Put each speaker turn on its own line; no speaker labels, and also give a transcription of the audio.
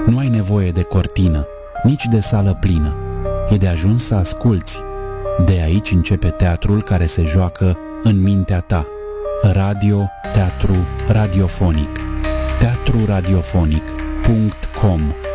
Nu ai nevoie de cortină, nici de sală plină. E de ajuns să asculți. De aici începe teatrul care se joacă în mintea ta. Radio, teatru, radiofonic. teatruradiofonic.com